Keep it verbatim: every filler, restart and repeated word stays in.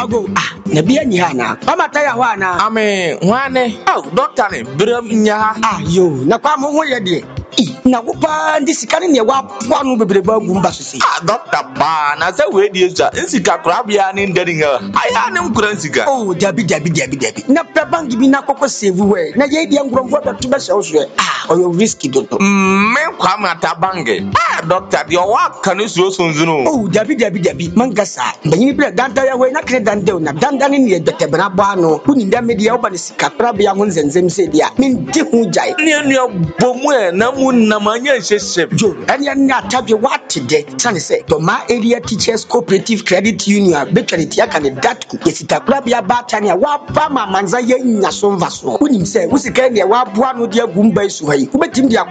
Ago, ah, Nabia Niana, Pamataya Wana. Ame, wane, oh, doctor, Bram Nya, Ah, you, Nakamo, Yadi. Na wupa ndisikani ne wa pwanu bebreba gumba so ah, doctor ba, na say we dey ja, insika krabia ni nderinga. Aya ne mkura insika. Oh, dabi dabi dabi dabi. Na pebangi bi na kokko save we. Na ye di nguromfo da tuba se so. Ah, oyo risky dodo. Me kwa mata bange. Ah, doctor, your work can you so sunzuno. Oh, dabi dabi dabi. Mangasa. Banyi bi danda ya we na kre danda na danda ni ne betebra ba no. Kuni nda media oba ne sika krabia ho nzenzem se dia. Men di hu jai. Ni enu bomu e na mu na manya hyehyem. Jo, eni na tabi what today. Sane say, Doma Area Teachers Cooperative Credit Union betwani tia kan dat ku. Yesita krabia ba tania wa ba ma manza ye nya so mva so. Kuni se, usika ne wa boa no dia gumba isu hayi. Ubetim dia